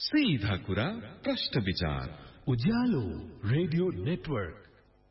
सीधा कुरा प्रश्न विचार उज्यालो रेडियो नेटवर्क।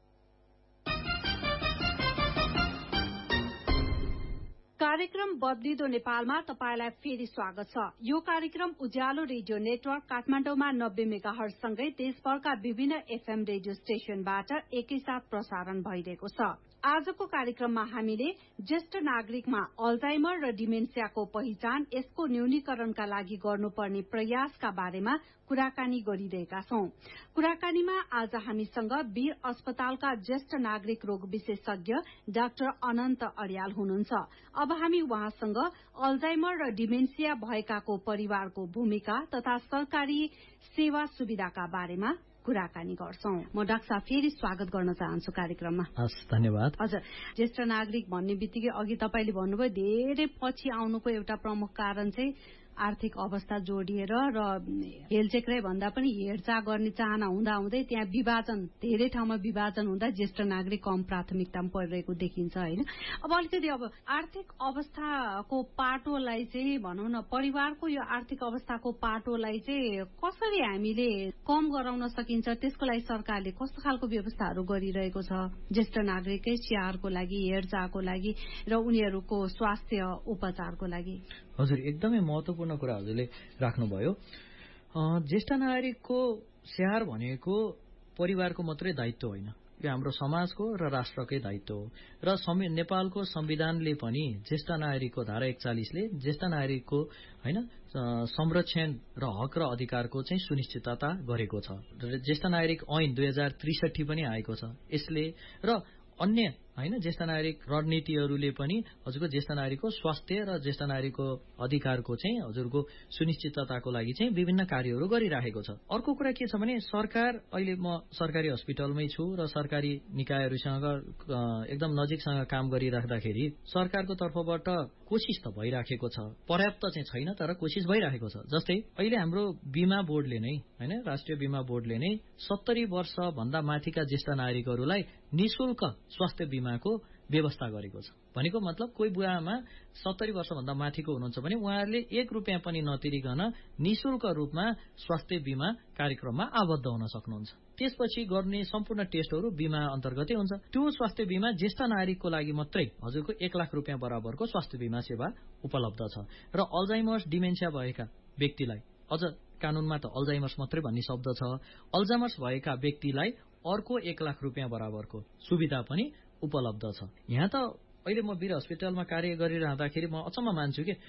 कार्यक्रम बदलिदो नेपालमा तपाईलाई फेरि स्वागत छ। यो कार्यक्रम उज्यालो रेडियो नेटवर्क काठमाडौँमा 90 मेगाहर्ज सँगै देशभरका विभिन्न एफएम रेडियो स्टेशनबाट एकैसाथ प्रसारण भइरहेको छ। आजको कार्यक्रममा हामीले ज्येष्ठ नागरिकमा अल्जाइमर र डिमेन्सियाको पहिचान, यसको न्यूनीकरणका लागि गर्नुपर्ने प्रयासका बारेमा कुराकानी गरिरहेका छौं। कुराकानीमा आज हामीसँग वीर अस्पतालका ज्येष्ठ नागरिक रोग विशेषज्ञ डाक्टर अनन्त अर्याल हुनुहुन्छ। अब हामी उहाँसँग अल्जाइमर र डिमेन्सिया भएकाको परिवारको भूमिका तथा सरकारी सेवा सुविधाका बारेमा कुराकानी गर्छौं। म डाक्टर साहब फेरि स्वागत गर्न चाहन्छु कार्यक्रममा। हस्, धन्यवाद। हजुर, ज्येष्ठ नागरिक भन्ने बित्तिकै अघि तपाईले भन्नुभयो धेरै पछि आउनुको एउटा प्रमुख कारण चाहिँ आर्थिक अवस्था जोडिएर र हेलचेक्राइ भन्दा पनि हेरचाह गर्ने चाहना हुँदाहुँदै त्यहाँ विभाजन, धेरै ठाउँमा विभाजन हुँदा ज्येष्ठ नागरिक कम प्राथमिकतामा परिरहेको देखिन्छ होइन। अब अलिकति अब आर्थिक अवस्थाको पाटोलाई चाहिँ भनौँ न, परिवारको यो आर्थिक अवस्थाको पाटोलाई चाहिँ कसरी हामीले कम गराउन सकिन्छ, त्यसको लागि सरकारले कस्तो खालको व्यवस्थाहरू गरिरहेको छ ज्येष्ठ नागरिकै स्याहारको लागि, हेरचाहको लागि र उनीहरूको स्वास्थ्य उपचारको लागि? हजुर, एकदमै महत्वपूर्ण कुरा हजुरले राख्नुभयो। ज्येष्ठ नागरिकको स्याहार भनेको परिवारको मात्रै दायित्व होइन, यो हाम्रो समाजको र राष्ट्रकै दायित्व हो। र नेपालको संविधानले पनि ज्येष्ठ नागरिकको धारा 41ले ज्येष्ठ नागरिकको होइन संरक्षण र हक र अधिकारको चाहिँ सुनिश्चितता गरेको छ। ज्येष्ठ नागरिक ऐन 2063 पनि आएको छ। यसले र अन्य होइन ज्येष्ठ नागरिक रणनीतिहरूले पनि हजुरको ज्येष्ठ नागरिकको स्वास्थ्य र ज्येष्ठ नागरिकको अधिकारको चाहिँ हजुरको सुनिश्चितताको लागि चाहिँ विभिन्न कार्यहरू गरिराखेको छ। अर्को कुरा के छ भने सरकार, अहिले म सरकारी हस्पिटलमै छु र सरकारी निकायहरूसँग एकदम नजिकसँग काम गरिराख्दाखेरि सरकारको तर्फबाट कोसिस त भइराखेको छ, पर्याप्त चाहिँ छैन तर कोसिस भइराखेको छ। जस्तै अहिले हाम्रो बीमा बोर्डले नै होइन, राष्ट्रिय बीमा बोर्डले नै 70 वर्ष भन्दा माथिका ज्येष्ठ नागरिकहरूलाई निशुल्क स्वास्थ्य बीमाको व्यवस्था गरेको छ। भनेको मतलब कोही बुवामा 70 वर्षभन्दा माथिको हुनुहुन्छ भने उहाँहरूले 1 रुपियाँ पनि नतिरिकन निशुल्क रूपमा स्वास्थ्य बीमा कार्यक्रममा आबद्ध हुन सक्नुहुन्छ। त्यसपछि गर्ने सम्पूर्ण टेस्टहरू बीमा अन्तर्गतै हुन्छ। त्यो स्वास्थ्य बीमा ज्येष्ठ नागरिकको लागि मात्रै हजुरको 1 लाख रुपियाँ बराबरको स्वास्थ्य बीमा सेवा उपलब्ध छ। र अल्जाइमर्स डिमेन्सिया भएका व्यक्तिलाई, अझ कानूनमा त अल्जाइमर्स मात्रै भन्ने शब्द छ, अल्जाइमर्स भएका व्यक्तिलाई अर्को 1 लाख रुपियाँ बराबरको सुविधा पनि उपलब्ध छ। यहाँ त अहिले म वीर हस्पिटलमा कार्य गरिरहँदाखेरि म अचम्म मान्छु कि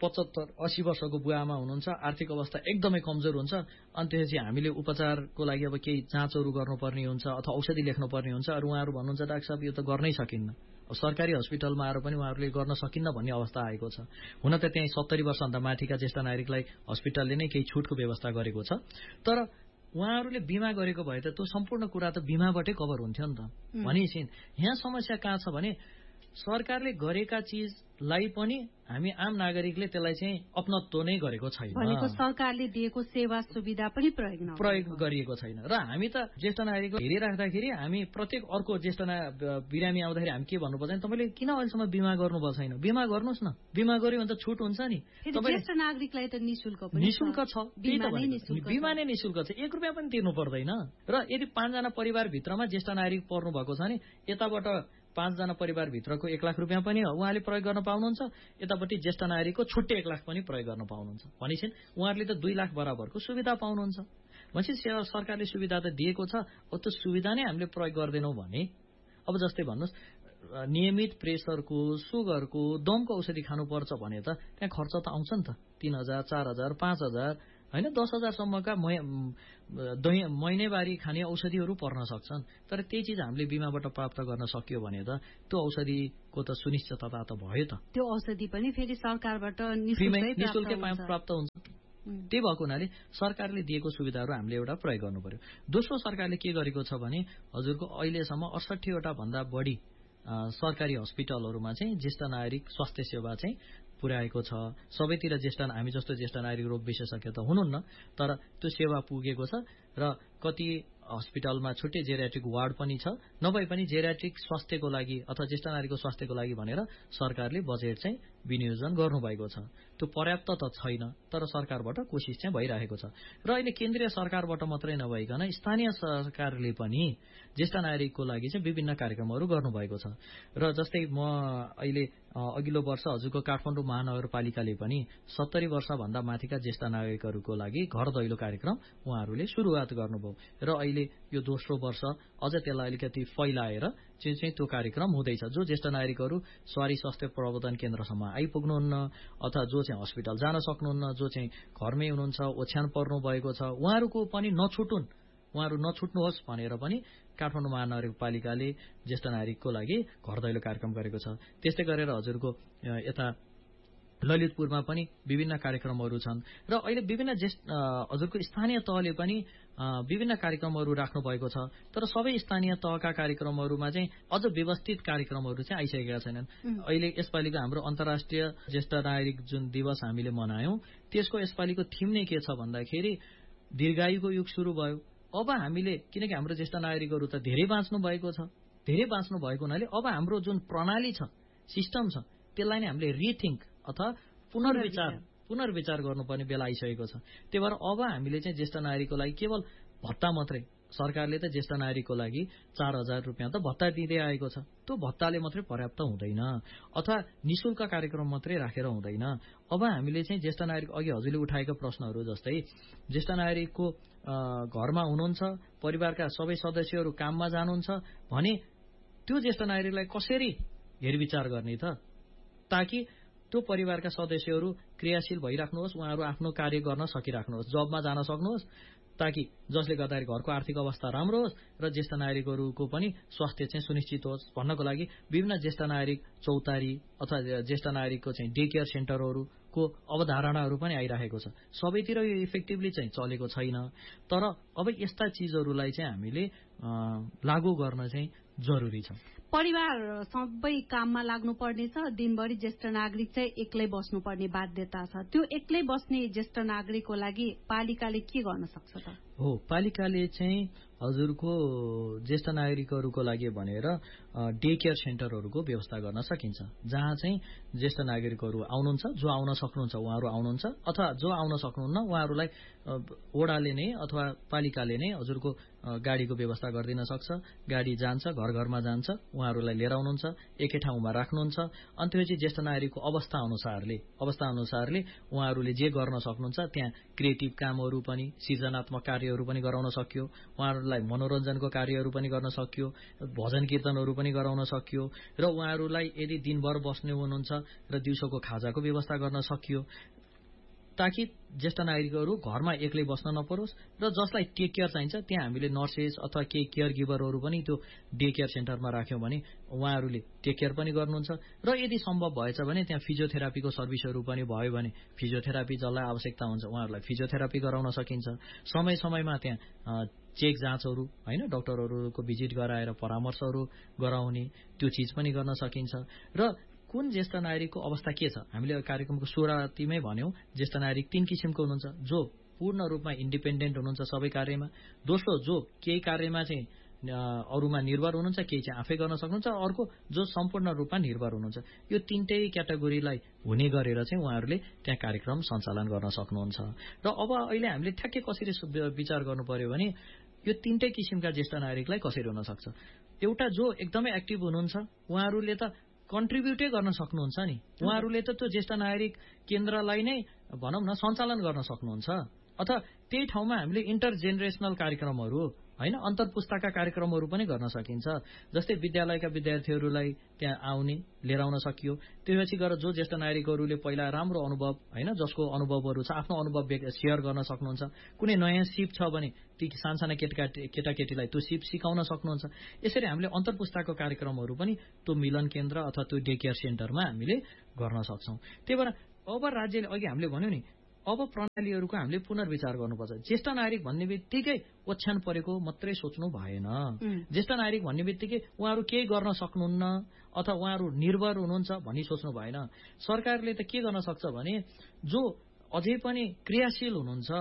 75-80 वर्षको बुवाआमा हुनुहुन्छ, आर्थिक अवस्था एकदमै कमजोर हुन्छ, अनि त्यसपछि हामीले उपचारको लागि अब केही जाँचहरू गर्नुपर्ने हुन्छ अथवा औषधि लेख्नुपर्ने हुन्छ। अरू उहाँहरू भन्नुहुन्छ डाक्टर साहब यो त गर्नै सकिन्न। अब सरकारी हस्पिटलमा आएर पनि उहाँहरूले गर्न सकिन्न भन्ने अवस्था आएको छ। हुन त त्यही 70 वर्षभन्दा माथिका ज्येष्ठ नागरिकलाई हस्पिटलले नै केही छुटको व्यवस्था गरेको छ, तर उहाँहरूले बीमा गरेको भए त त्यो सम्पूर्ण कुरा त बीमाबाटै कभर हुन्थ्यो नि त। भनेपछि यहाँ समस्या कहाँ छ भने सरकारले गरेका चिजलाई पनि हामी आम नागरिकले त्यसलाई चाहिँ अपनत्व नै गरेको छैन। भनेको सरकारले दिएको सेवा सुविधा पनि प्रयोग गरिएको छैन। र हामी त ज्येष्ठ नागरिकको हेरिराख्दाखेरि हामी प्रत्येक अर्को ज्येष्ठ बिरामी आउँदाखेरि हामी के भन्नुपर्छ भने तपाईँले किन अहिलेसम्म बीमा गर्नुभएको छैन, बीमा गर्नुहोस् न, बीमा गर्यो भने त छुट हुन्छ नि। ज्येष्ठ नागरिकलाई त निशुल्क छ, बीमा नै निशुल्क छ, 1 रुपियाँ पनि तिर्नु पर्दैन। र यदि 5 जना परिवारभित्रमा ज्येष्ठ नागरिक पर्नु भएको छ भने यताबाट 5 जना परिवारभित्रको 1 लाख रुपियाँ पनि उहाँले प्रयोग गर्न पाउनुहुन्छ, यतापट्टि ज्येष्ठ नागरिकको छुट्टै 1 लाख पनि प्रयोग गर्न पाउनुहुन्छ। भनेपछि उहाँहरूले त 2 लाख बराबरको सुविधा पाउनुहुन्छ। भनेपछि सरकारले सुविधा त दिएको छ, अब त्यो सुविधा नै हामीले प्रयोग गर्दैनौँ भने अब जस्तै भन्नुहोस् नियमित प्रेसरको, सुगरको, दमको औषधि खानुपर्छ भने त त्यहाँ खर्च त आउँछ नि त, 3000, 4000, 5000 होइन 10,000 सम्मका महिनेवारी खाने औषधिहरू पर्न सक्छन्। तर त्यही चिज हामीले बीमाबाट प्राप्त गर्न सकियो भने त त्यो औषधिको त सुनिश्चितता त भयो त। त्यो औषधि पनि फेरि सरकारबाट निशुल्कै प्राप्त हुन्छ। त्यही भएको हुनाले सरकारले दिएको सुविधाहरू हामीले एउटा प्रयोग गर्नु पर्यो। दोस्रो, सरकारले के गरेको छ भने हजुरको अहिलेसम्म 68 वटा भन्दा बढी सरकारी हस्पिटलहरूमा चाहिँ ज्येष्ठ नागरिक स्वास्थ्य सेवा चाहिँ पुर्याएको छ। सबैतिर हामी जस्तो ज्येष्ठ नागरिक रोग विशेषज्ञ त हुनुहुन्न, तर त्यो सेवा पुगेको छ। र कति हस्पिटलमा छुट्टै जेरियाट्रिक वार्ड पनि छ, नभए पनि जेरियाट्रिक स्वास्थ्यको लागि अथवा ज्येष्ठ नागरिकको स्वास्थ्यको लागि भनेर सरकारले बजेट चाहिँ विनियोजन गर्नुभएको छ। त्यो पर्याप्त त छैन, तर सरकारबाट कोसिस चाहिँ भइरहेको छ। र अहिले केन्द्रीय सरकारबाट मात्रै नभइकन स्थानीय सरकारले पनि ज्येष्ठ नागरिकको लागि चाहिँ विभिन्न कार्यक्रमहरू गर्नुभएको छ। र जस्तै म अहिले अघिल्लो वर्ष हजुरको काठमाडौँ महानगरपालिकाले पनि 70 वर्षभन्दा माथिका ज्येष्ठ नागरिकहरूको लागि घर दैलो कार्यक्रम उहाँहरूले सुरुवात गर्नुभयो र अहिले यो दोस्रो वर्ष अझ त्यसलाई अलिकति फैलाएर चाहिँ त्यो कार्यक्रम हुँदैछ। जो ज्येष्ठ नागरिकहरू सवारी स्वास्थ्य प्रबन्धन केन्द्रसम्म आइपुग्नुहुन्न अथवा जो चाहिँ हस्पिटल जान सक्नुहुन्न, जो चाहिँ घरमै हुनुहुन्छ, ओछ्यान पर्नु भएको छ, उहाँहरूको पनि उहाँहरू नछुट्नुहोस् भनेर पनि काठमाडौँ महानगरपालिकाले ज्येष्ठ नागरिकको लागि घर दैलो कार्यक्रम गरेको छ। त्यस्तै गरेर हजुरको यता ललितपुरमा पनि विभिन्न कार्यक्रमहरू छन् र अहिले विभिन्न हजुरको स्थानीय तहले पनि विभिन्न कार्यक्रमहरू राख्नु भएको छ। तर सबै स्थानीय तहका कार्यक्रमहरूमा चाहिँ अझ व्यवस्थित कार्यक्रमहरू चाहिँ आइसकेका छैनन्। अहिले यसपालिको हाम्रो अन्तर्राष्ट्रिय ज्येष्ठ नागरिक जुन दिवस हामीले मनायौं, त्यसको यसपालिको थिम नै के छ भन्दाखेरि दीर्घायुको युग सुरु भयो। अब हामीले, किनकि हाम्रो ज्येष्ठ नागरिकहरू त धेरै बाँच्नु भएको छ, धेरै बाँच्नु भएको हुनाले अब हाम्रो जुन प्रणाली छ, सिस्टम छ, त्यसलाई नै हामीले रिथिङ्क अथवा पुनर्विचार गर्नुपर्ने बेला आइसकेको छ। त्यही भएर अब हामीले चाहिँ ज्येष्ठ नागरिकको लागि केवल भत्ता मात्रै, सरकारले त ज्येष्ठ नागरिकको लागि 4000 रुपियाँ त भत्ता दिँदै आएको छ, त्यो भत्ताले मात्रै पर्याप्त हुँदैन अथवा निशुल्क कार्यक्रम मात्रै राखेर हुँदैन। अब हामीले चाहिँ ज्येष्ठ नागरिक, अघि हजुरले उठाएका प्रश्नहरू जस्तै ज्येष्ठ नागरिकको घरमा हुनुहुन्छ, परिवारका सबै सदस्यहरू काममा जानुहुन्छ भने त्यो ज्येष्ठ नागरिकलाई कसरी हेरविचार गर्ने त, ताकि त्यो परिवारका सदस्यहरू क्रियाशील भइराख्नुहोस्, उहाँहरू आफ्नो कार्य गर्न सकिराख्नुहोस्, जबमा जान सक्नुहोस्, ताकि जसले गर्दाखेरि घरको आर्थिक अवस्था राम्रो होस् र ज्येष्ठ नागरिकहरूको पनि स्वास्थ्य चाहिँ सुनिश्चित होस् भन्नको लागि विभिन्न ज्येष्ठ नागरिक चौतारी अथवा ज्येष्ठ नागरिकको चाहिँ डे केयर सेन्टरहरूको अवधारणाहरू पनि आइरहेको छ। सबैतिर यो इफेक्टिभली चाहिँ चलेको छैन, तर अब यस्ता चिजहरूलाई चाहिँ हामीले लागू गर्न चाहिँ जरुरी छ। परिवार सबै काममा लाग्नु पर्नेछ, दिनभरि ज्येष्ठ नागरिक चाहिँ एक्लै बस्नुपर्ने बाध्यता छ। त्यो एक्लै बस्ने ज्येष्ठ नागरिकको लागि पालिकाले के गर्न सक्छ त? हो, पालिकाले चाहिँ हजुरको ज्येष्ठ नागरिकहरूको लागि भनेर डे केयर सेन्टरहरूको व्यवस्था गर्न सकिन्छ, जहाँ चाहिँ ज्येष्ठ नागरिकहरू आउनुहुन्छ, जो आउन सक्नुहुन्छ उहाँहरू आउनुहुन्छ, अथवा जो आउन सक्नुहुन्न उहाँहरूलाई वडाले नै अथवा पालिकाले नै हजुरको गाडीको व्यवस्था गरिदिन सक्छ। गाडी जान्छ, घर घरमा जान्छ, उहाँहरूलाई लिएर आउनुहुन्छ, एकै ठाउँमा राख्नुहुन्छ। अनि त्यसपछि ज्येष्ठ नागरिकको अवस्था अनुसारले उहाँहरूले जे गर्न सक्नुहुन्छ त्यहाँ क्रिएटिभ कामहरू पनि, सृजनात्मक कार्यहरू पनि गराउन सकियो, उहाँहरूलाई मनोरञ्जनको कार्यहरू पनि गर्न सकियो, भजन कीर्तनहरू पनि गराउन सकियो र उहाँहरूलाई यदि दिनभर बस्ने हुनुहुन्छ र दिउँसोको खाजाको व्यवस्था गर्न सकियो, ताकि ज्येष्ठ नागरिकहरू घरमा एक्लै बस्न नपरोस् र जसलाई टेक केयर चाहिन्छ त्यहाँ हामीले नर्सेस अथवा केही केयर गिभरहरू पनि त्यो डे केयर सेन्टरमा राख्यौँ भने उहाँहरूले टेक केयर पनि गर्नुहुन्छ र यदि सम्भव भएछ भने त्यहाँ फिजियोथेरापीको सर्भिसहरू पनि भयो भने फिजियोथेरापी जसलाई आवश्यकता हुन्छ उहाँहरूलाई फिजियोथेरापी गराउन सकिन्छ। समय समयमा त्यहाँ चेक जाँचहरू, होइन, डाक्टरहरूको भिजिट गराएर परामर्शहरू गराउने त्यो चिज पनि गर्न सकिन्छ। र कुन ज्येष्ठ नागरिकको अवस्था के छ, हामीले कार्यक्रमको सुरुवातीमै भन्यौं, ज्येष्ठ नागरिक 3 किसिमको हुनुहुन्छ, जो पूर्ण रूपमा इन्डिपेन्डेन्ट हुनुहुन्छ सबै कार्यमा, दोस्रो जो केही कार्यमा चाहिँ अरूमा निर्भर हुनुहुन्छ, केही चाहिँ आफै गर्न सक्नुहुन्छ, अर्को जो सम्पूर्ण रूपमा निर्भर हुनुहुन्छ। यो 3टै क्याटेगोरीलाई हुने गरेर चाहिँ उहाँहरूले त्यहाँ कार्यक्रम सञ्चालन गर्न सक्नुहुन्छ। र अब अहिले हामीले ठ्याक्कै कसरी विचार गर्नु पर्यो भने यो 3टै किसिमका ज्येष्ठ नागरिकलाई कसरी हुन सक्छ। एउटा जो एकदमै एक्टिभ हुनुहुन्छ उहाँहरूले त कन्ट्रिब्युटै गर्न सक्नुहुन्छ नि, उहाँहरूले त त्यो ज्येष्ठ नागरिक केन्द्रलाई नै भनौँ न सञ्चालन गर्न सक्नुहुन्छ, अथवा त्यही ठाउँमा हामीले इन्टर जेनेरेसनल कार्यक्रमहरू, होइन, अन्तर्पुस्ताका कार्यक्रमहरू पनि गर्न सकिन्छ। जस्तै विद्यालयका विद्यार्थीहरूलाई त्यहाँ आउने लिएर आउन सकियो। त्यसपछि गएर जो ज्येष्ठ नागरिकहरूले पहिला राम्रो अनुभव, होइन, जसको अनुभवहरू छ आफ्नो अनुभव सेयर गर्न सक्नुहुन्छ। कुनै नयाँ सिप छ भने ती सानसाना केटाकेटीलाई त्यो सिप सिकाउन सक्नुहुन्छ। यसरी हामीले अन्तर्पुस्ताको कार्यक्रमहरू पनि त्यो मिलन केन्द्र अथवा त्यो डे केयर सेन्टरमा हामीले गर्न सक्छौँ। त्यही भएर अब राज्यले, अघि हामीले भन्यौँ नि, अब प्रणालीहरूको हामीले पुनर्विचार गर्नुपर्छ। ज्येष्ठ नागरिक भन्ने बित्तिकै ओछ्यान परेको मात्रै सोच्नु भएन। ज्येष्ठ नागरिक भन्ने बित्तिकै उहाँहरू केही गर्न सक्नुहुन्न अथवा उहाँहरू निर्भर हुनुहुन्छ भनी सोच्नु भएन। सरकारले त के गर्न सक्छ भने जो अझै पनि क्रियाशील हुनुहुन्छ,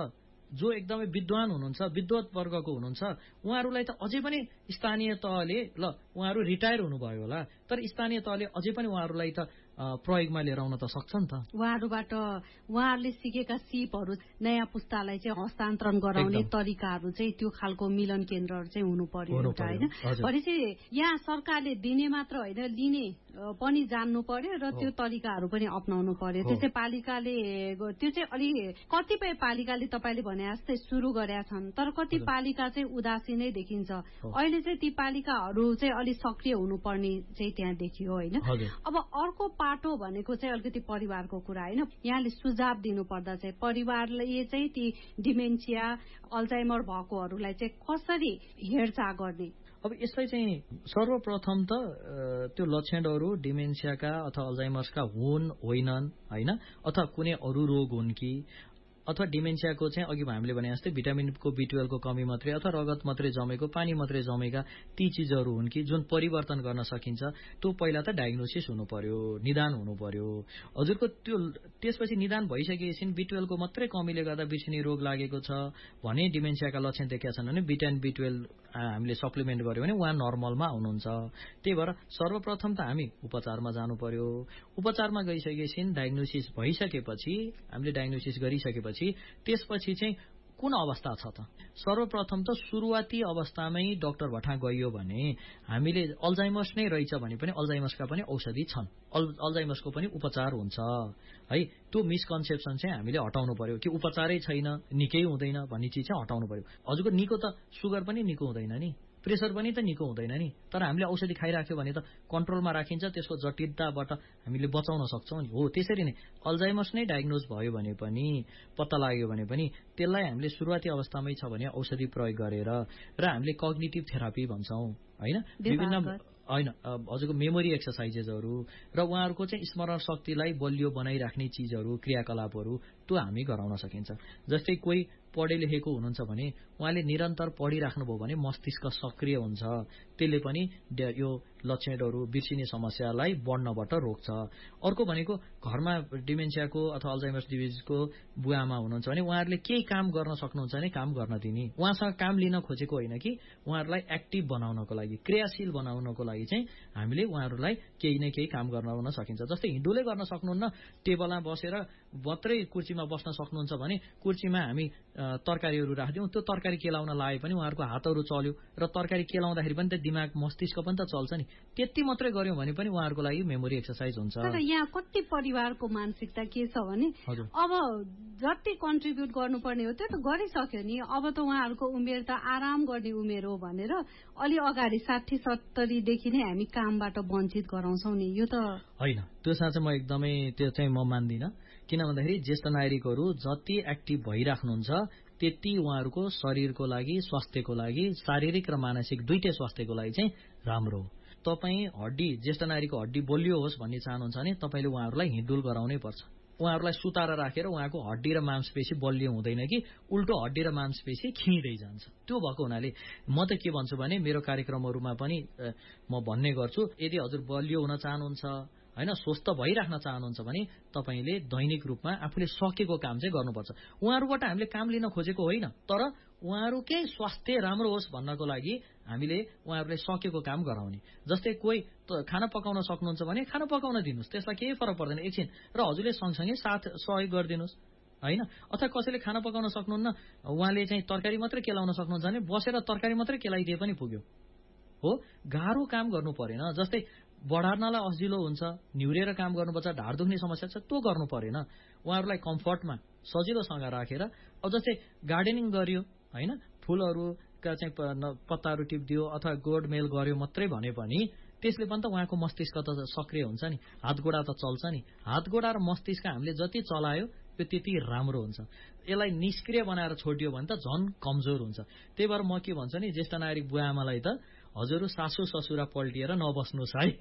जो एकदमै विद्वान हुनुहुन्छ, विद्वत वर्गको हुनुहुन्छ, उहाँहरूलाई त अझै पनि स्थानीय तहले ल उहाँहरू रिटायर हुनुभयो होला, तर स्थानीय तहले अझै पनि उहाँहरूलाई त प्रयोगमा लिएर आउन त सक्छ नि त। उहाँहरूबाट उहाँहरूले सिकेका सिपहरू नयाँ पुस्तालाई चाहिँ हस्तान्तरण गराउने तरिकाहरू चाहिँ त्यो खालको मिलन केन्द्रहरू चाहिँ हुनु पर्यो एउटा होइन। भनेपछि यहाँ सरकारले दिने मात्र होइन, लिने पनि जान्नु पर्यो र त्यो तरिकाहरू पनि अपनाउनु पर्यो। त्यसै पालिकाले त्यो चाहिँ अलि कतिपय पालिकाले तपाईँले भने जस्तै सुरु गरेका छन्, तर कति पालिका चाहिँ उदासीनै देखिन्छ। अहिले चाहिँ ती पालिकाहरू चाहिँ अलि सक्रिय हुनुपर्ने चाहिँ त्यहाँ देखियो होइन। अब अर्को पाटो भनेको चाहिँ अलिकति परिवारको कुरा होइन। यहाँले सुझाव दिनु पर्दा चाहिँ परिवारले चाहिँ ती डिमेन्सिया अल्जाइमर भएकोहरूलाई चाहिँ कसरी हेरचाह गर्ने? अब यसलाई चाहिँ सर्वप्रथम त त्यो लक्षणहरू डिमेन्सियाका अथवा अल्जाइमर्सका हुन् होइनन् होइन, अथवा कुनै अरू रोग हुन् कि, अथवा डिमेन्सियाको चाहिँ अघि हामीले भने जस्तै भिटामिनको B12 को कमी मात्रै अथवा रगत मात्रै जमेको, पानी मात्रै जमेका ती चिजहरू हुन् कि जुन परिवर्तन गर्न सकिन्छ। त्यो पहिला त डायग्नोसिस हुनु पर्यो, निदान हुनु पर्यो हजुरको। त्यो त्यसपछि निदान भइसकेपछि B12 को मात्रै कमीले गर्दा बिर्सिने रोग लागेको छ भने, डिमेन्सियाका लक्षण देखिएका छन् भने भिटामिन B12 हामीले सप्लिमेन्ट गर्यो भने उहाँ नर्मलमा आउनुहुन्छ। त्यही भएर सर्वप्रथम त हामी उपचारमा जानु पर्यो। उपचारमा गइसकेपछि डायग्नोसिस भइसकेपछि, हामीले डायग्नोसिस गरिसकेपछि त्यसपछि चाहिँ कुन अवस्था छ त? सर्वप्रथम त सुरुवाती अवस्थामै डाक्टर भठा गइयो भने हामीले अल्जाइमर्स नै रहेछ भने पनि अल्जाइमर्सका पनि औषधि छन्, अल्जाइमर्सको पनि उपचार हुन्छ है। त्यो मिसकन्सेप्सन चाहिँ हामीले हटाउनु पर्यो कि उपचारै छैन, निकै हुँदैन भन्ने चिज चाहिँ हटाउनु पर्यो। हजुरको निको त सुगर पनि निको हुँदैन नि, प्रेसर पनि त निको हुँदैन नि, तर हामीले औषधि खाइराख्यो भने त कन्ट्रोलमा राखिन्छ, त्यसको जटिलताबाट हामीले बचाउन सक्छौँ नि। हो त्यसरी नै अल्जाइमर्स नै डायग्नोज भयो भने पनि, पत्ता लाग्यो भने पनि त्यसलाई हामीले सुरुवाती अवस्थामै छ भने औषधि प्रयोग गरेर र हामीले कग्निटिभ थेरापी भन्छौँ होइन, विभिन्न होइन हजुरको मेमोरी एक्सर्साइजेसहरू र उहाँहरूको चाहिँ स्मरण शक्तिलाई बलियो बनाइराख्ने चिजहरू, क्रियाकलापहरू त्यो हामी गराउन सकिन्छ। जस्तै कोही पढे लेखेको हुनुहुन्छ भने उहाँले निरन्तर पढिराख्नुभयो भने मस्तिष्क सक्रिय हुन्छ, त्यसले पनि यो लक्षणहरू बिर्सिने समस्यालाई बढ्नबाट रोक्छ। अर्को भनेको घरमा डिमेन्सियाको अथवा अल्जाइमर्स डिजिजको बुवामा हुनुहुन्छ भने उहाँहरूले केही काम गर्न सक्नुहुन्छ भने काम गर्न दिने, उहाँसँग काम लिन खोजेको होइन कि उहाँहरूलाई एक्टिभ बनाउनको लागि, क्रियाशील बनाउनको लागि चाहिँ हामीले उहाँहरूलाई केही न केही काम गर्न सकिन्छ। जस्तै हिँडुलै गर्न सक्नुहुन्न, टेबलमा बसेर मात्रै कुर्सीमा बस्न सक्नुहुन्छ भने कुर्सीमा हामी तरकारीहरू राखिदिउँ, त्यो तरकारी केलाउन लाए पनि उहाँहरूको हातहरू चल्यो र तरकारी केलाउँदाखेरि पनि त दिमाग मस्तिष्क पनि त चल्छ नि, त्यति मात्रै गर्यौँ भने पनि उहाँहरूको लागि मेमोरी एक्सर्साइज हुन्छ। तर यहाँ कति परिवारको मानसिकता के छ भने अब जति कन्ट्रिब्युट गर्नुपर्ने हो त्यो त गरिसक्यो नि, अब त उहाँहरूको उमेर त आराम गर्ने उमेर हो भनेर अलि अगाडि 60-70 देखि नै हामी कामबाट वञ्चित गराउँछौँ नि, यो त होइन। त्यो साँच्चै म एकदमै त्यो चाहिँ म मान्दिनँ। किन भन्दाखेरि ज्येष्ठ नागरिकहरू जति एक्टिभ भइराख्नुहुन्छ त्यति उहाँहरूको शरीरको लागि, स्वास्थ्यको लागि, शारीरिक र मानसिक दुईटै स्वास्थ्यको लागि चाहिँ राम्रो हो। तपाईँ हड्डी ज्येष्ठ नागरिकको हड्डी बलियो होस् भन्ने चाहनुहुन्छ भने तपाईँले उहाँहरूलाई हिँडुल गराउनै पर्छ। उहाँहरूलाई सुताएर राखेर उहाँको हड्डी र मांसपेशी बलियो हुँदैन कि उल्टो हड्डी र मांसपेशी खिँदै जान्छ। त्यो भएको हुनाले म त के भन्छु भने मेरो कार्यक्रमहरूमा पनि म भन्ने गर्छु, यदि हजुर बलियो हुन चाहनुहुन्छ होइन, स्वस्थ भइराख्न चाहनुहुन्छ भने तपाईँले दैनिक रूपमा आफूले सकेको काम चाहिँ गर्नुपर्छ। उहाँहरूबाट हामीले काम लिन खोजेको होइन, तर उहाँहरूकै स्वास्थ्य राम्रो होस् भन्नको लागि हामीले उहाँहरूले सकेको काम गराउने। जस्तै कोही खाना पकाउन सक्नुहुन्छ भने खाना पकाउन दिनुहोस्, त्यसलाई केही फरक पर्दैन एकछिन, र हजुरले सँगसँगै सहयोग गरिदिनुहोस् होइन। अथवा कसैले खाना पकाउन सक्नुहुन्न, उहाँले चाहिँ तरकारी मात्रै केलाउन सक्नुहुन्छ भने बसेर तरकारी मात्रै केलाइदिए पनि पुग्यो। हो गाह्रो काम गर्नु परेन। जस्तै बढार्नलाई अजिलो हुन्छ, निहुरेर काम गर्नुपर्छ, ढाड दुख्ने समस्या छ, त्यो गर्नु परेन। उहाँहरूलाई कम्फर्टमा सजिलोसँग राखेर अब जस्तै गार्डनिङ गरियो होइन, फुलहरूका चाहिँ पत्ताहरू टिपिदियो अथवा गोडमेल गर्यो मात्रै भने पनि त्यसले पनि त उहाँको मस्तिष्क त सक्रिय हुन्छ नि, हातगोडा त चल्छ नि। हातगोडा र मस्तिष्क हामीले जति चलायो त्यो त्यति राम्रो हुन्छ। यसलाई निष्क्रिय बनाएर छोडियो भने त झन् कमजोर हुन्छ। त्यही भएर म के भन्छु नि, ज्येष्ठ नागरिक बुवा आमालाई त हजुर सासू ससुरा पल्टिएर नबस्नुहोस् है।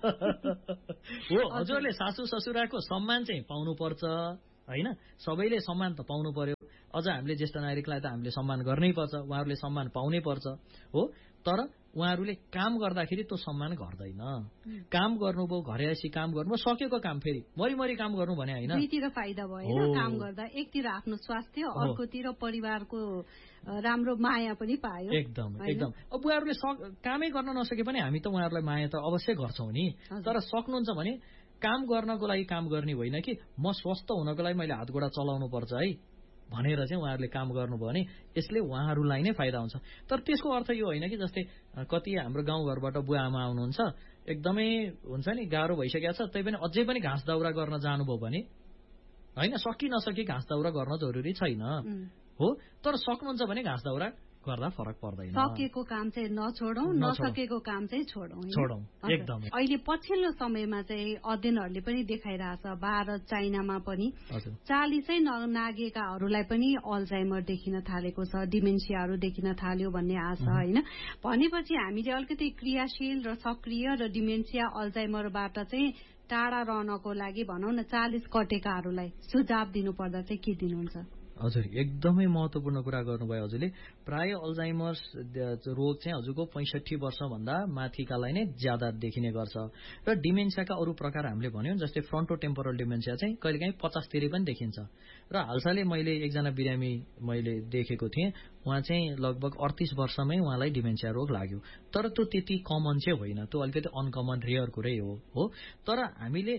हो हजुरले सासू ससुराको सम्मान चाहिँ पाउनुपर्छ होइन, सबैले सम्मान त पाउनु पर्यो। अझ हामीले ज्येष्ठ नागरिकलाई त हामीले सम्मान गर्नै पर्छ, उहाँहरूले सम्मान पाउनै पर्छ। हो तर उहाँहरूले काम गर्दाखेरि त्यो सम्मान गर्दैन। काम गर्नुभयो, घरे आएपछि काम गर्नुभयो, सकेको काम फेरि मरिमरि काम गर्नु भने होइन, दुईतिर फाइदा भयो काम गर्दा, एकतिर आफ्नो स्वास्थ्य, अर्कोतिर परिवारको राम्रो माया पनि पायो। एकदम एकदम। अब बुवाहरूले कामै गर्न नसके पनि हामी त उहाँहरूलाई माया त अवश्य गर्छौँ नि, तर सक्नुहुन्छ भने काम गर्नको लागि काम गर्ने होइन कि म स्वस्थ हुनको लागि मैले हात गोडा चलाउनु पर्छ है भनेर चाहिँ उहाँहरूले काम गर्नुभयो भने यसले उहाँहरूलाई नै फाइदा हुन्छ। तर त्यसको अर्थ यो होइन कि जस्तै कति हाम्रो गाउँघरबाट बुवा आमा आउनुहुन्छ, एकदमै हुन्छ नि गाह्रो भइसकेको छ, त्यही पनि अझै पनि घाँस दाउरा गर्न जानुभयो भने होइन, सकि नसकि घाँस दाउरा गर्न जरुरी छैन हो, तर सक्नुहुन्छ भने घाँस दाउरा गर्दा फरक पर्दैन। सकेको काम चाहिँ नछोडौं, नसकेको काम चाहिँ छोडौं। एकदम। अहिले पछिल्लो समयमा चाहिँ अध्ययनहरूले पनि देखाइरहेछ, भारत चाइनामा पनि 40 नागेकाहरूलाई पनि अल्जाइमर देखिन थालेको छ, डिमेन्सियाहरू देखिन थाल्यो भन्ने आशा होइन। भनेपछि हामीले अलिकति क्रियाशील र सक्रिय र डिमेन्सिया अल्जाइमरबाट चाहिँ टाढा रहनको लागि भनौँ न 40 कटेकाहरूलाई सुझाव दिनुपर्दा चाहिँ के दिनुहुन्छ? हजुर, एकदमै महत्वपूर्ण कुरा गर्नुभयो हजुरले। प्राय अल्जाइमर्स रोग चाहिँ हजुरको 65 वर्षभन्दा माथिकालाई नै ज्यादा देखिने गर्छ र डिमेन्सियाका अरू प्रकार हामीले भन्यौं जस्तै फ्रन्टोटेम्पोरल डिमेन्सिया चाहिँ कहिलेकाहीँ 50 तिर पनि देखिन्छ। र हालसालै मैले एकजना बिरामी मैले देखेको थिएँ, उहाँ चाहिँ लगभग 38 वर्षमै उहाँलाई डिमेन्सिया रोग लाग्यो, तर त्यो त्यति कमन चाहिँ होइन, त्यो अलिकति अनकमन रेयर कुरै हो। तर हामीले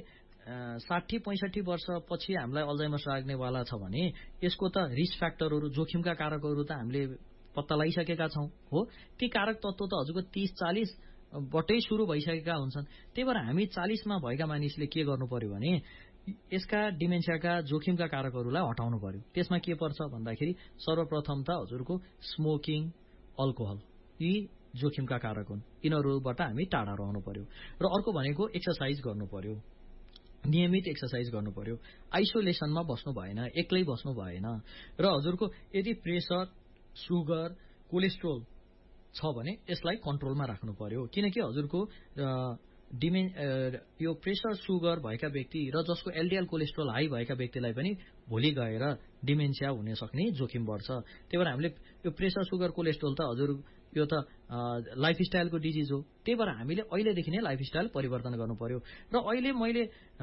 60-65 वर्षपछि हामीलाई अल्जाइमर्स लाग्नेवाला छ भने यसको त रिस्क फ्याक्टरहरू, जोखिमका कारकहरू त हामीले पत्ता लगाइसकेका छौं हो। ती कारक तत्व त हजुरको 30-40 बटै सुरु भइसकेका हुन्छन्। त्यही भएर हामी 40 मा भएका मानिसले के गर्नु पर्यो भने यसका डिमेन्सियाका जोखिमका कारकहरूलाई हटाउनु पर्यो। त्यसमा के पर्छ भन्दाखेरि सर्वप्रथम त हजुरको स्मोकिङ, अल्कोहल, यी जोखिमका कारक हुन्, यिनीहरूबाट हामी टाढा रहनु पर्यो। र अर्को भनेको एक्सरसाइज गर्नु पर्यो, नियमित एक्सरसाइज गर्नु पर्यो, आइसोलेसनमा बस्नु भएन, एक्लै बस्नु भएन। र हजुरको यदि प्रेसर, सुगर, कोलेस्ट्रोल छ भने यसलाई कन्ट्रोलमा राख्नु पर्यो, किनकि हजुरको यो प्रेसर सुगर भएका व्यक्ति र जसको एलडिएल कोलेस्ट्रोल हाई भएका व्यक्तिलाई पनि भोलि गएर डिमेन्सिया हुन सक्ने जोखिम बढ्छ। त्यही भएर हामीले यो प्रेसर सुगर कोलेस्ट्रोल त हजुर यो त लाइफस्टाइलको डिजिज हो, त्यही भएर हामीले अहिलेदेखि नै लाइफस्टाइल परिवर्तन गर्नु पर्यो। र अहिले मैले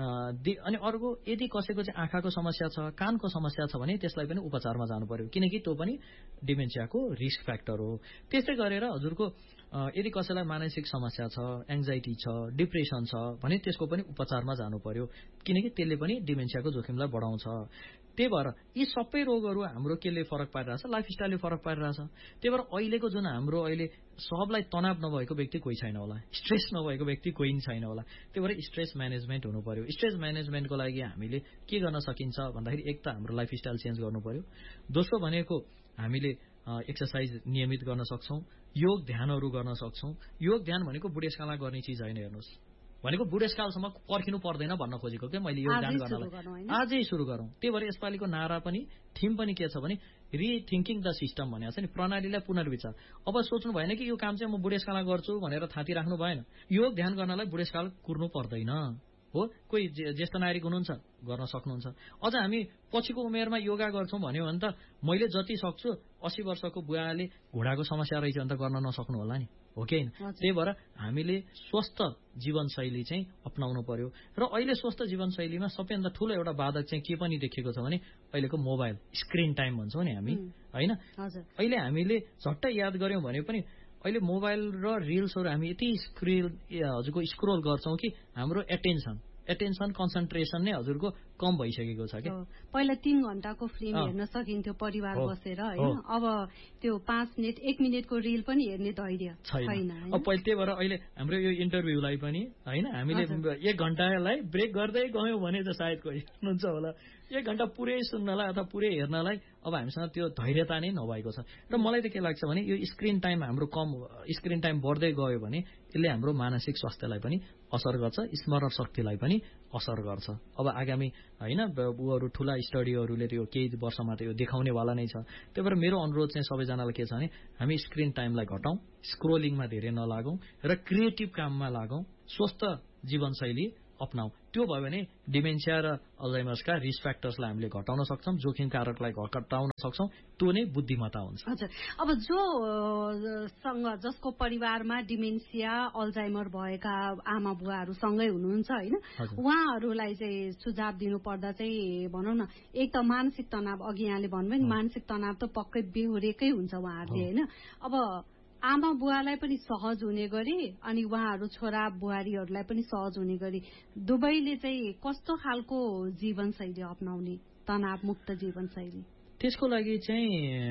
अनि अर्को यदि कसैको चाहिँ आँखाको समस्या छ, कानको समस्या छ भने त्यसलाई पनि उपचारमा जानु पर्यो, किनकि त्यो पनि डिमेन्सियाको रिस्क फ्याक्टर हो। त्यस्तै गरेर हजुरको यदि कसैलाई मानसिक समस्या छ, एङ्जाइटी छ, डिप्रेसन छ भने त्यसको पनि उपचारमा जानु पर्यो, किनकि त्यसले पनि डिमेन्सियाको जोखिमलाई बढाउँछ। त्यही भएर यी सबै रोगहरू हाम्रो केले फरक पारिरहेछ, लाइफस्टाइलले फरक पारिरहेछ। त्यही भएर अहिलेको जुन हाम्रो अहिले सबलाई तनाव नभएको व्यक्ति कोही छैन होला, स्ट्रेस नभएको व्यक्ति कोही छैन होला। त्यही भएर स्ट्रेस म्यानेजमेन्ट हुनु पर्यो। स्ट्रेस म्यानेजमेन्टको लागि हामीले के गर्न सकिन्छ भन्दाखेरि एक त हाम्रो लाइफस्टाइल चेन्ज गर्नु पर्यो, दोस्रो भनेको हामीले एक्सरसाइज नियमित गर्न सक्छौं, योग ध्यानहरू गर्न सक्छौं। योग ध्यान भनेको बुढेसकालमा गर्ने चिज होइन, हेर्नुहोस् भनेको बुढेसकालसम्म पर्खिनु पर्दैन भन्न खोजेको के मैले योग ध्यान गर्नलाई आजै सुरु गरौँ। त्यही भएर यसपालिको नारा पनि थिम पनि के छ भने रिथिङ्किङ द सिस्टम भनेको छ नि, प्रणालीलाई पुनर्विचार। अब सोच्नु भएन कि यो काम चाहिँ म बुढेसकालमा गर्छु भनेर थाती राख्नु भएन। योग ध्यान गर्नलाई बुढेसकाल कुर्नु पर्दैन हो। कोही ज्येष्ठ नागरिक हुनुहुन्छ गर्न सक्नुहुन्छ। अझ हामी पछिको उमेरमा योगा गर्छौं भन्यो भने त मैले जति सक्छु 80 वर्षको बुवाले घुँडाको समस्या रहेछ भने त गर्न नसक्नु होला नि, हो कि हैन? त्यही भएर हामीले स्वस्थ जीवनशैली चाहिँ अपनाउनु पर्यो। र अहिले स्वस्थ जीवनशैलीमा सबैभन्दा ठूलो एउटा बाधक चाहिँ के पनि देखेको छ भने अहिलेको मोबाइल स्क्रिन टाइम भन्छौं नि हामी, हैन? अहिले हामीले झट्टै याद गर्यौं भने पनि अहिले मोबाइल र रिल्सहरू हामी यति हजुरको स्क्रोल गर्छौं कि हाम्रो एटेन्सन कन्सन्ट्रेसन नै हजुरको कम भइसकेको छ। पहिला 3 घण्टाको फिल्म हेर्न सकिन्थ्यो परिवार बसेर, हैन? अब त्यो 5 मिनेट 1 मिनेटको रिल पनि हेर्ने धैर्य छैन। अब त्यही भएर अहिले हाम्रो यो इन्टरभ्यूलाई पनि हैन हामीले 1 घण्टालाई ब्रेक गर्दै गयौं भने त सायद कोही हुनुहुन्छ होला 1 घण्टा पुरै सुन्नलाई अथवा पुरै हेर्नलाई अब हामीसँग त्यो धैर्यता नै नभएको छ। र मलाई त के लाग्छ भने यो स्क्रिन टाइम हाम्रो स्क्रिन टाइम बढ्दै गयो भने यसले हाम्रो मानसिक स्वास्थ्यलाई पनि असर गर्छ, स्मरण शक्तिलाई पनि असर गर्छ। अब आगामी हैन बुहरू ठूला स्टडीहरूले त्यो केही वर्षमा त यो देखाउनेवाला नै छ। त्यही भएर मेरो अनुरोध चाहिँ सबैजनालाई के छ भने हामी स्क्रिन टाइमलाई घटाउँ, स्क्रोलिङमा धेरै नलागौं र क्रिएटिभ काममा लागौं, स्वस्थ जीवनशैली अपनाऊ। त्यो भयो भने डिमेन्सिया र अल्जाइमर्सका रिस्क फ्याक्टर्सलाई हामीले घटाउन सक्छौं, जोखिम कारकलाई घटाउन सक्छौं। त्यो नै बुद्धिमत्ता हुन्छ। हजुर, अब जसको परिवारमा डिमेन्सिया अल्जाइमर भएका आमा बुवाहरू सँगै हुनुहुन्छ हैन, उहाँहरूलाई चाहिँ सुझाव दिनु पर्दा चाहिँ भनौँ न, एक त मानसिक तनाव, अघि यहाँले भन्नुभयो नि मानसिक तनाव त पक्कै बेहोरेकै हुन्छ उहाँहरूले हैन। अब आमा बुवालाई पनि सहज हुने गरी अनि उहाँहरू छोरा बुहारीहरूलाई पनि सहज हुने गरी दुवैले चाहिँ कस्तो खालको जीवनशैली अपनाउने, तनावमुक्त जीवनशैली? त्यसको लागि चाहिँ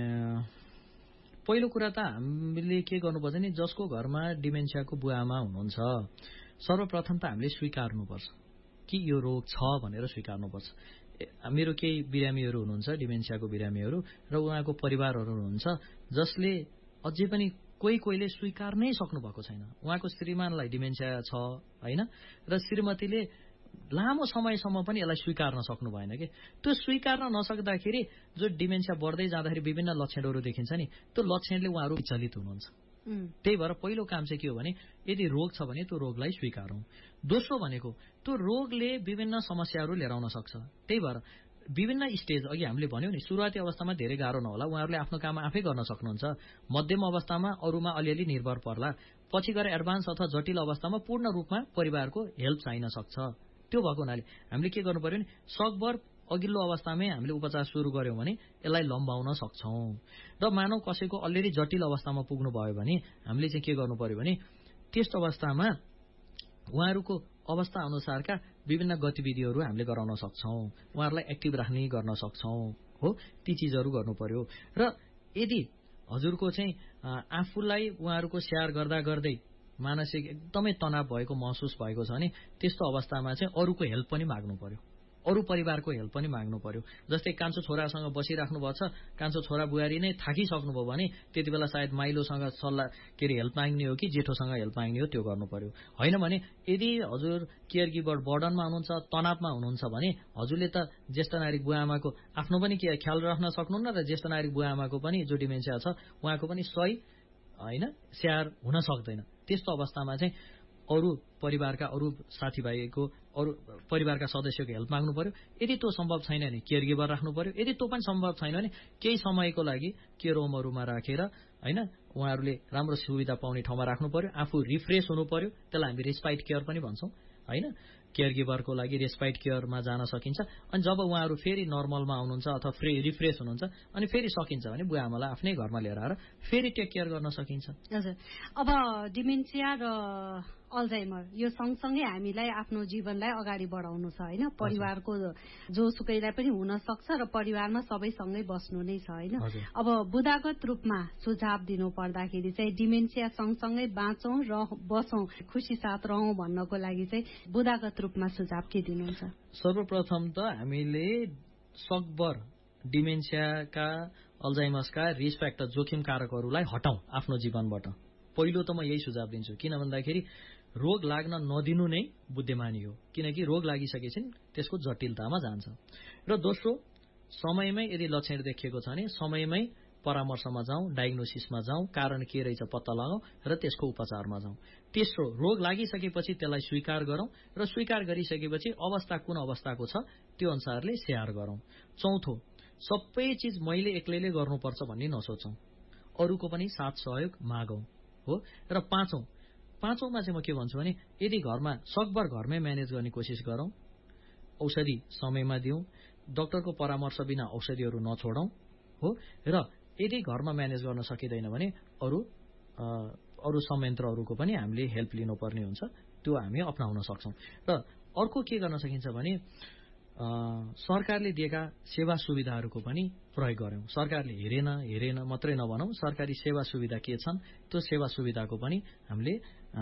पहिलो कुरा त हामीले के गर्नुपर्छ नि, जसको घरमा डिमेन्सियाको बुवाआमा हुनुहुन्छ, सर्वप्रथम त हामीले स्वीकार्नुपर्छ कि यो रोग छ भनेर स्वीकार्नुपर्छ। मेरो केही बिरामीहरू हुनुहुन्छ, डिमेन्सियाको बिरामीहरू, र उहाँको परिवारहरू हुनुहुन्छ जसले अझै पनि कोहीले स्वीकार नै सक्नु भएको छैन। उहाँको श्रीमानलाई डिमेन्सिया छ हैन, र श्रीमतीले लामो समयसम्म पनि यसलाई स्वीकार्न सक्नु भएन कि। त्यो स्वीकार्न नसक्दाखेरि जो डिमेन्सिया बढ्दै जाँदाखेरि विभिन्न लक्षणहरू देखिन्छ नि, त्यो लक्षणले उहाँहरू विचलित हुनुहुन्छ। त्यही भएर पहिलो काम चाहिँ के हो भने, यदि रोग छ भने त्यो रोगलाई स्वीकारौं। दोस्रो भनेको त्यो रोगले विभिन्न समस्याहरू लिएर आउन सक्छ। त्यही भएर विभिन्न स्टेज, अघि हामीले भन्यौं नि, सुरुवाती अवस्थामा धेरै गाह्रो नहोला, उहाँहरूले आफ्नो काम आफै गर्न सक्नुहुन्छ। मध्यम अवस्थामा अरूमा अलिअलि निर्भर पर्ला, पछि गएर एडभान्स अथवा जटिल अवस्थामा पूर्ण रूपमा परिवारको हेल्प चाहिन सक्छ। त्यो भएको हुनाले हामीले के गर्नु पर्यो भने, सकभर अघिल्लो अवस्थामै हामीले उपचार सुरु गर्यौं भने यसलाई लम्बाउन सक्छौं। र मानव कसैको अलरेडी जटिल अवस्थामा पुग्नु भयो भने हामीले चाहिँ के गर्नु पर्यो भने, त्यस अवस्थामा उहाँहरूको अवस्था अनुसारका विभिन्न गतिविधिहरू हामीले गराउन सक्छौं, उहाँहरूलाई एक्टिभ राख्ने गर्न सक्छौं हो, ती चीजहरू गर्नु पर्यो। र यदि हजुरको चाहिँ आफूलाई उहाँहरूको स्याहार गर्दा गर्दै मानसिक एकदमै तनाव भएको महसुस भएको छ भने त्यस्तो अवस्थामा चाहिँ अरूको हेल्प पनि माग्नु पर्यो, अरू परिवारको हेल्प पनि माग्नु पर्यो। जस्तै कान्छो छोरासँग बसिराख्नु भएको छ, कान्छो छोरा बुहारी नै थाकिसक्नुभयो भने त्यति बेला सायद माइलोसँग सल्लाह हेल्प माग्ने हो कि जेठोसँग हेल्प माग्ने हो, त्यो गर्नु पर्यो। होइन भने यदि हजुर केयर गिभर बर्डनमा हुनुहुन्छ, तनावमा हुनुहुन्छ भने हजुरले त ज्येष्ठ नागरिक बुवाआमाको आफ्नो पनि ख्याल राख्न सक्नुहुन्न र ज्येष्ठ नागरिक बुवाआमाको पनि जो डिमेन्सिया छ उहाँको पनि सही हैन स्याहार हुन सक्दैन। त्यस्तो अवस्थामा चाहिँ अरू परिवारका अरू साथीभाइको अरू परिवारका सदस्यको हेल्प माग्नु पर्यो। यदि त्यो सम्भव छैन भने केयर गिभर राख्नु पर्यो। यदि त्यो पनि सम्भव छैन भने केही समयको लागि केयर होमहरूमा राखेर हैन उहाँहरूले राम्रो सुविधा पाउने ठाउँमा राख्नु पर्यो। आफू रिफ्रेश हुनु पर्यो, त्यसलाई हामी रेस्पाइट केयर पनि भन्छौं हैन। केयर गिभरको लागि रेस्पाइट केयरमा जान सकिन्छ। अनि जब उहाँहरू फेरि नर्मलमा आउनुहुन्छ अथवा रिफ्रेश हुनुहुन्छ अनि फेरि सकिन्छ भने बुवाआमालाई आफ्नै घरमा लिएर आएर फेरि टेक केयर गर्न सकिन्छ। हजुर, अब डिमेन्सिया र अल्जाइमर यो सँगसँगै हामीलाई आफ्नो जीवनलाई अगाडि बढाउनु छ हैन। परिवारको जोसुकैलाई पनि हुन सक्छ र परिवारमा सबैसँगै बस्नु नै छ हैन। अब बुदागत रूपमा सुझाव दिनु पर्दाखेरि चाहिँ डिमेन्सिया सँगसँगै बाँचौं र बसौं, खुसी साथ रहौं भन्नको लागि चाहिँ बुदागत रूपमा सुझाव के दिनुहुन्छ? सर्वप्रथम त हामीले सकभर डिमेन्सियाका अल्जाइमर्सका रिस्क फ्याक्टर जोखिम कारकहरूलाई हटाउँ आफ्नो जीवनबाट। पहिलो त म यही सुझाव दिन्छु, किन भन्दाखेरि रोग लाग्न नदिनु नै बुद्धिमानी हो, किनकि रोग लागिसकेपछि त्यसको जटिलतामा जान्छ। र दोस्रो, समयमै यदि लक्षण देखिएको छ भने समयमै परामर्शमा जाउँ, डायग्नोसिसमा जाउँ, कारण के रहेछ पत्ता लगाउँ र त्यसको उपचारमा जाउँ। तेस्रो, रोग लागिसकेपछि त्यसलाई स्वीकार गरौँ र स्वीकार गरिसकेपछि अवस्था कुन अवस्थाको छ त्यो अनुसारले स्याहार गरौँ। चौथो, सबै चिज मैले एक्लैले गर्नुपर्छ भन्ने नसोचौं, अरूको पनि साथ सहयोग मागौं हो। र पाँचौंमा चाहिँ म के भन्छु भने यदि घरमा सकभर घरमै म्यानेज गर्ने कोसिस गरौँ, औषधि समयमा दिउँ, डाक्टरको परामर्श बिना औषधिहरू नछोडौं हो। र यदि घरमा म्यानेज गर्न सकिँदैन भने अरू संयन्त्रहरूको पनि हामीले हेल्प लिनुपर्ने हुन्छ, त्यो हामी अपनाउन सक्छौं। र अर्को के गर्न सकिन्छ भने सरकारले दिएका सेवा सुविधाहरूको पनि प्रयोग गर्यौं। सरकारले हेरेन मात्रै नभनौं, सरकारी सेवा सुविधा के छन् त्यो सेवा सुविधाको पनि हामीले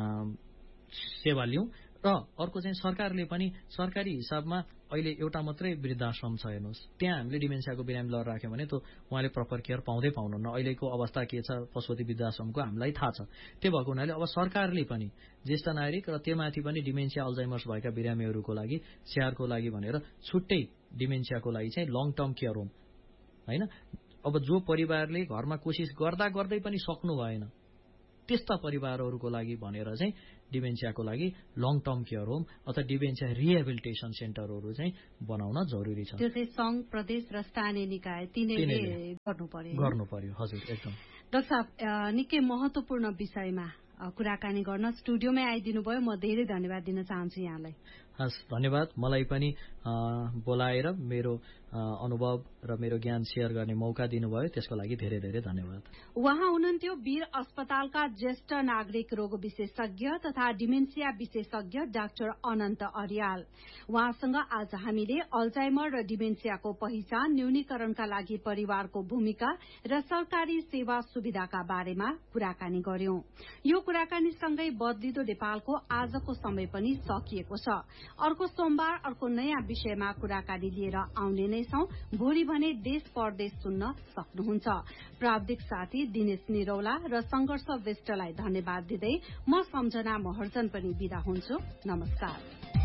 सेवा लिउँ। र अर्को चाहिँ सरकारले पनि सरकारी हिसाबमा अहिले एउटा मात्रै वृद्धाश्रम छ हेर्नुहोस्, त्यहाँ हामीले डिमेन्सियाको बिरामी लिएर राख्यौं भने त्यो उहाँले प्रपर केयर पाउनुहुन्न। अहिलेको अवस्था के छ पशुपति वृद्धाश्रमको हामीलाई थाहा छ। त्यो भएको हुनाले अब सरकारले पनि ज्येष्ठ नागरिक र त्योमाथि पनि डिमेन्सिया अल्जाइमर्स भएका बिरामीहरूको लागि स्याहारको लागि भनेर छुट्टै डिमेन्सियाको लागि चाहिँ लङ टर्म केयर होम हैन। अब जो परिवारले घरमा कोसिस गर्दै पनि सक्नु भएन त्यस्ता परिवारहरूको लागि भनेर चाहिँ डिमेन्सियाको लागि लङ टर्म केयर होम अथवा डिमेन्सिया रिहेबिलिटेसन सेन्टरहरू चाहिँ बनाउन जरुरी छ। त्यो चाहिँ संघ, प्रदेश र स्थानीय निकाय तिनैले गर्नु पर्यो। हजुर, एकदम। डाक्टर साहब, निकै महत्वपूर्ण विषयमा कुराकानी गर्न स्टुडियोमै आइदिनु भयो। म धेरै धन्यवाद दिन चाहन्छु यहाँलाई। हस्, धन्यवाद। मलाई पनि बोलाएर मेरो अनुभव र मेरो ज्ञान शेयर गर्ने मौका दिनुभयो, त्यसको लागि धेरै धेरै धन्यवाद। उहाँ हुनुहुन्थ्यो वीर अस्पतालका ज्येष्ठ नागरिक रोग विशेषज्ञ तथा डिमेन्सिया विशेषज्ञ डाक्टर अनन्त अर्याल। उहाँसँग आज हामीले अल्जाइमर र डिमेन्सियाको पहिचान, न्यूनीकरणका लागि परिवारको भूमिका र सरकारी सेवा सुविधाका बारेमा कुराकानी गर्यौं। यो कुराकानीसँगै बदलिदो नेपालको आजको समय पनि सकिएको छ। अर्को सोमबार अर्को नयाँ विषयमा कुराकानी लिएर आउने नै छौं। भोलि भने देश परदेश सुन्न सक्नुहुन्छ। प्राविधिक साथी दिनेश निरौला र संघर्ष विष्टलाई धन्यवाद दिँदै म सम्झना महर्जन पनि बिदा हुन्छु। नमस्कार।